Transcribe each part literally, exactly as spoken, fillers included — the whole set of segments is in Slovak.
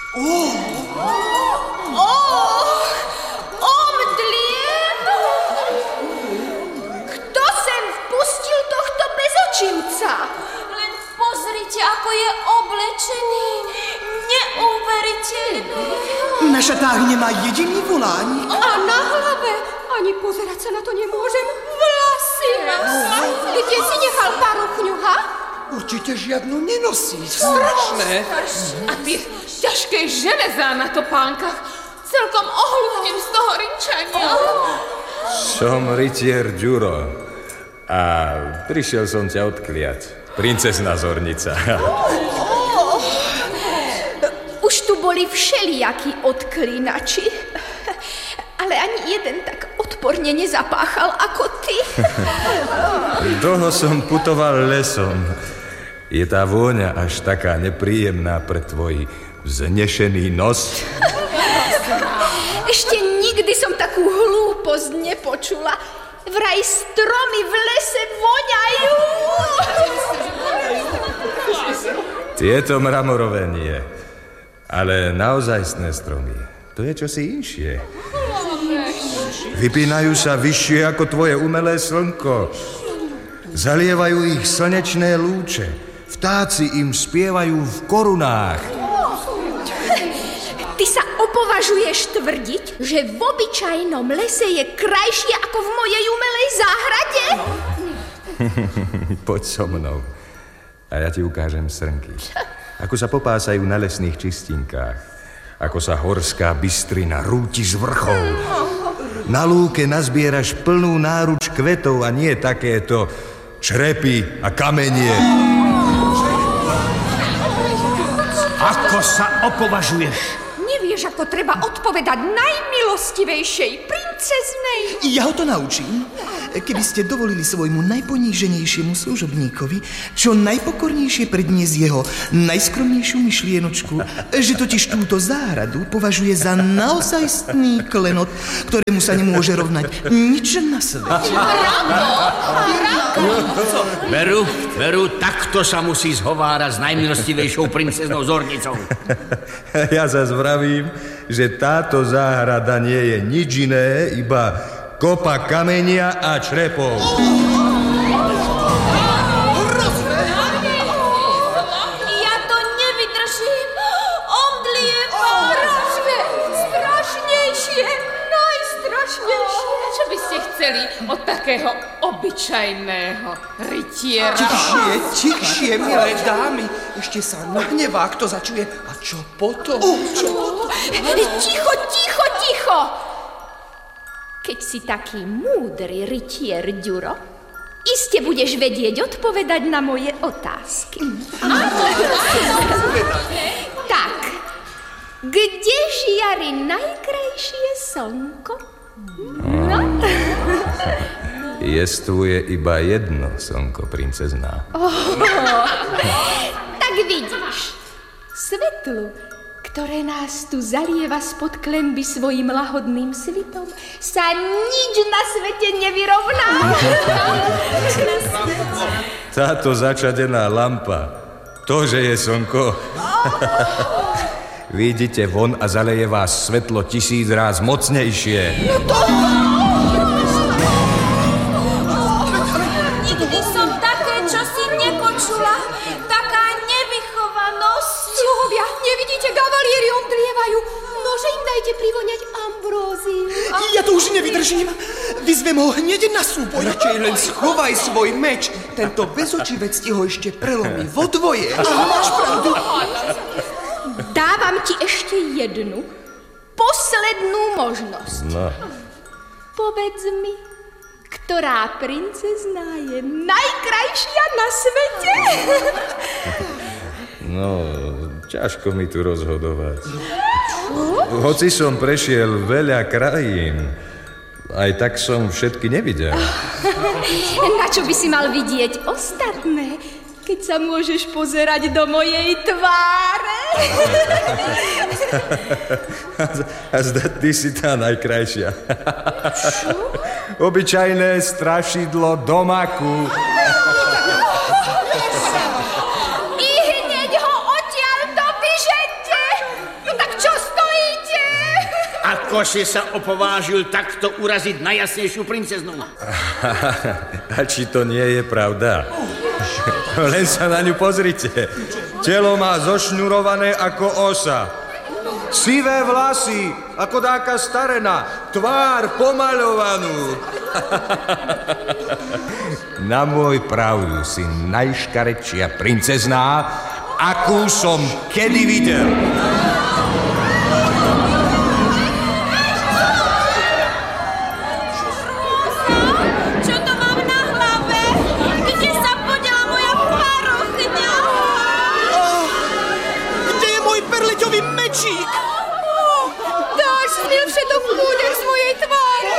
Oh! Oh! Omdliem! Kto sem vpustil tohto bezočivca? Len pozrite, ako je oblečený. Neuveriteľné. Naša táhňa má jediný volánik. A na hlave ani pozerať sa na to nemôžem. Vlasy! Kde si nechal paruchňu, ha? Určite žiadnu nenosí. Strašné. A tie ťažké železá na topánkach. Celkom ohľudnem z toho rinčania. Som rytier Ďuro a prišiel som ťa odkliať. Princezna Zornica. Už tu boli všelijakí odklínači, ale ani jeden tak odporne nezapáchal ako ty. Dlho som putoval lesom. Je tá vôňa až taká nepríjemná pre tvoj vznešený nos? Ešte nikdy som takú hlúposť nepočula. Vraj stromy v lese voňajú. Tieto mramorové nie, ale naozajstné stromy. To je čosi inšie. Vypínajú sa vyššie ako tvoje umelé slnko. Zalievajú ich slnečné lúče. Vtáci im spievajú v korunách. Ty sa opovažuješ tvrdiť, že v obyčajnom lese je krajšie ako v mojej umelej záhrade? Poď so mnou a ja ti ukážem srnky. Ako sa popásajú na lesných čistinkách. Ako sa horská bystrina rúti z vrchov. Na lúke nazbieraš plnú náruč kvetov a nie takéto črepy a kamenie. Ako sa opovažuješ? Nevieš, ako treba odpovedať najmilostivejšej princeznej? Ja ho to naučím. Keby ste dovolili svojmu najponíženejšiemu služobníkovi čo najpokornejšie predniesť jeho najskromnejšiu myšlienočku, že totiž túto záhradu považuje za naozajstný klenot, ktorému sa nemôže rovnať nič na svete. Veru, veru, takto sa musí zhovárať s najmilostivejšou princeznou Zornicou. Ja zas vravím, že táto záhrada nie je nič iné, iba kopa kamenia a črepov. Ja to nevydržím. Omdliem. Strašné, strašnejšie, najstrašnejšie. Čo by ste chceli od takého obyčajného rytiera? Tichšie, tichšie, milé dámy. Ešte sa nahnevá, kto začuje. A čo potom? Oh, čo potom? Ticho, ticho, ticho. Keď si taký múdry rytier, Ďuro, iste budeš vedieť odpovedať na moje otázky. Tak, kde žiari najkrajšie slnko? No? Jestvuje iba jedno slnko, princezná. Oh, tak vidíš, svetlo, ktoré nás tu zalieva spod klenby svojim lahodným svitom, sa nič na svete nevyrovná. Táto začadená lampa, to, že je slnko. Vidíte von a zaleje vás svetlo tisíc ráz mocnejšie. No to... Nikdy som také čosi nepočula. Taká nevychovanosť. Sluhovia, nevidíte, kavalieri omdlievajú. Nože im dajte privoňať ambróziu. Ja to už nevydržím. Vyzvem ho hneď na súboj. Radšej len schovaj svoj meč. Tento bezočivec ti ho ešte prelomí vo dvoje. Aha, máš pravdu. Dávam ti ešte jednu, poslednú možnosť. No. Povedz mi, ktorá princezná je najkrajšia na svete? No, ťažko mi tu rozhodovať. Hoci som prešiel veľa krajín, aj tak som všetky nevidel. Na čo by si mal vidieť ostatné, keď sa môžeš pozerať do mojej tváre? A zda, ty si tá najkrajšia. Čo? Obyčajné strašidlo domaku. I hneď ho odtiaľto vyžente! No tak Ako si sa opovážil takto uraziť najjasnejšiu princeznu? A či to nie je pravda? Len sa na ňu pozrite. Telo má zošňurované ako osa. Sivé vlasy, ako dáka starena. Tvár pomaľovanú. Na môj pravdu si najškarečšia princezná, akú som kedy videl. Čo to mám na hlave? Kde sa podela moja parochňa? Oh, kde je môj perleťový mečík? Dáš zmil všetok v kúdech z mojej tváre.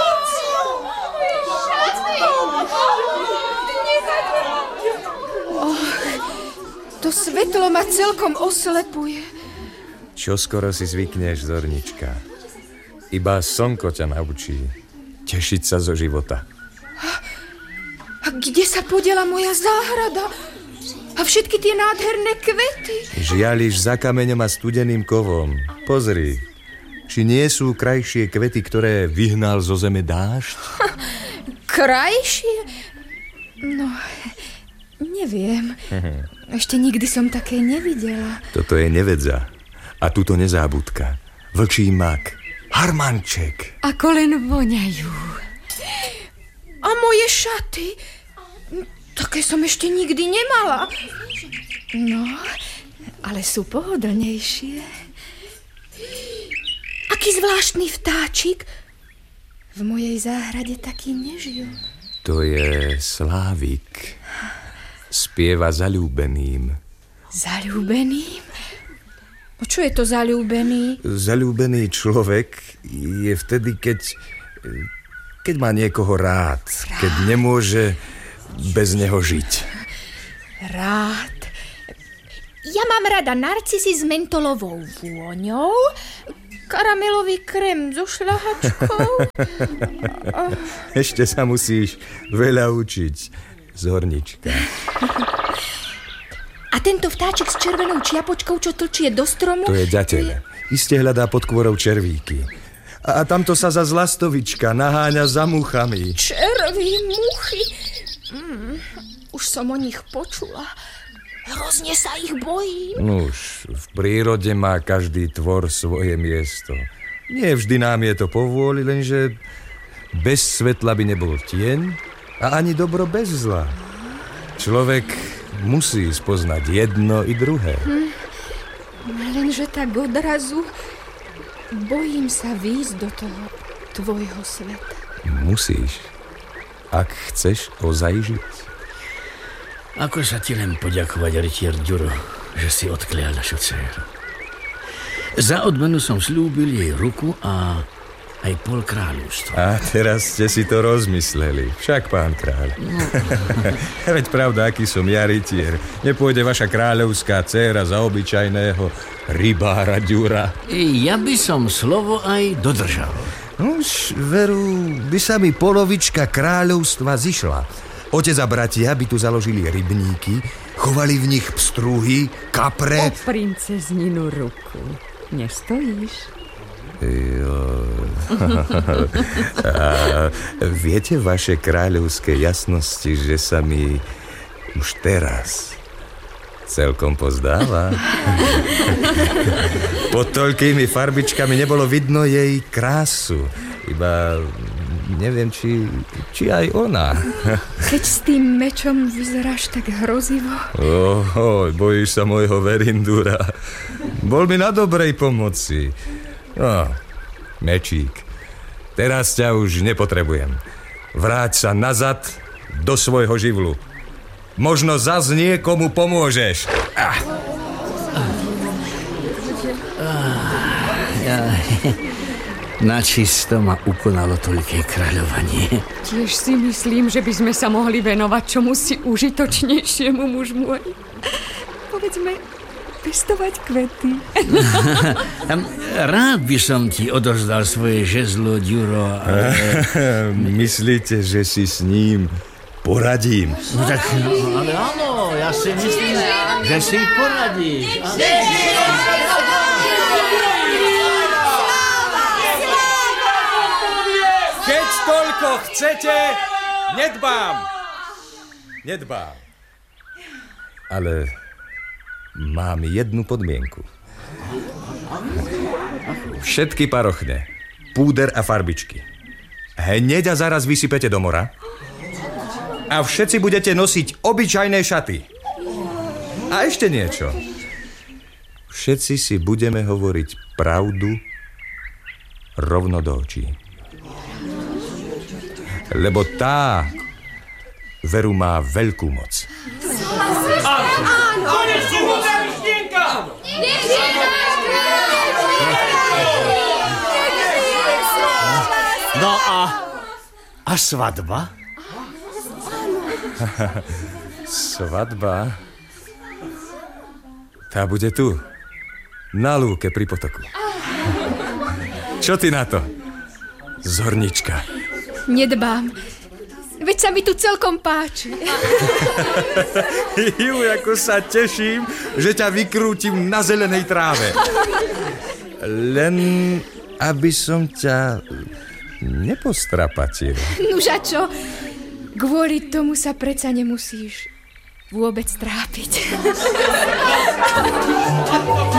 To svetlo ma celkom oslepuje. Čo skoro si zvykneš, Zornička. Iba slnko ťa naučí tešiť sa zo života. A kde sa podela moja záhrada? A všetky tie nádherné kvety? Žiališ za kameňom a studeným kovom. Pozri, či nie sú krajšie kvety, ktoré vyhnal zo zeme dážď? Krajšie? No, neviem. Ešte nikdy som také nevidela. Toto je nevedza. A tuto nezábudka. Vlčí mak. Harmanček. Ako len voňajú. A moje šaty? Také som ešte nikdy nemala. No, ale sú pohodlnejšie. Aký zvláštny vtáčik. V mojej záhrade taký nežijú. To je Slávik. Spieva zaľúbeným. Zaľúbeným? O čo je to zaľúbený? Zaľúbený človek je vtedy, keď, keď má niekoho rád. rád. Keď nemôže bez neho žiť. Rád. Ja mám rada narcisy s mentolovou vôňou, karamelový krém so šľahačkou. Ešte sa musíš veľa učiť, Zornička. A tento vtáčik s červenou čiapočkou, čo tlčie do stromu? To je ďateľ. Je... Iste hľadá pod kôrou červíky. A, a tamto sa za zlastovička naháňa za muchami. Červí, muchy. Mm, už som o nich počula. Hrozne sa ich bojím. Nuž, v prírode má každý tvor svoje miesto. Nie vždy nám je to povôli, lenže bez svetla by nebol tieň a ani dobro bez zla. Človek musí spoznať jedno i druhé. Hm. Lenže tak odrazu bojím sa výjsť do toho tvojho sveta. Musíš, ak chceš ozaj žiť. Ako sa ti len poďakovať, rytier Ďuro, že si odklial našu dceru. Za odmenu som slúbil jej ruku a aj pol kráľovstva. A teraz ste si to rozmysleli. Však, pán kráľ. No. Veď pravda, aký som ja rytier. Nepôjde vaša kráľovská dcéra za obyčajného rybára Ďura. Ja by som slovo aj dodržal. Už, veru, by sa mi polovička kráľovstva zišla. Otec a bratia by tu založili rybníky, chovali v nich pstruhy, kapre... O princezninu ruku. Nestojíš? Jo. A viete, vaše kráľovské jasnosti, že sa mi už teraz celkom pozdáva. Pod toľkými farbičkami nebolo vidno jej krásu. Iba neviem, či, či aj ona. Keď s tým mečom vyzeráš tak hrozivo. Oh, bojíš sa môjho Verindura. Bol mi na dobrej pomoci. No, mečík, teraz ťa už nepotrebujem. Vráť sa nazad do svojho živlu. Možno zas niekomu pomôžeš. Ah. Ja, načisto ma ukonalo toľké kráľovanie. Tiež si myslím, že by sme sa mohli venovať čomusi užitočnejšiemu, muž môj. Povedzme, pestovať kvety. Rád by som ti odozdal svoje žezlo, Ďuro, ale... Myslíte, že si s ním poradím? No tak, no, ale áno, ja si myslím, že si poradíš. Ako chcete, nedbám. Nedbám. Ale mám jednu podmienku. Všetky parochne, púder a farbičky hneď a zaraz vysypete do mora a všetci budete nosiť obyčajné šaty. A ešte niečo. Všetci si budeme hovoriť pravdu rovno do očí. Lebo tá veru má veľkú moc. No a, a svadba? Svadba? Tá bude tu, na lúke pri potoku. Čo ty na to, zornička? Nedbám. Veď sa mi tu celkom páči. Ju, ako sa teším, že ťa vykrútim na zelenej tráve. Len aby som ťa nepostrapatil. Nuž a čo? Kvôli tomu sa predsa nemusíš vôbec trápiť.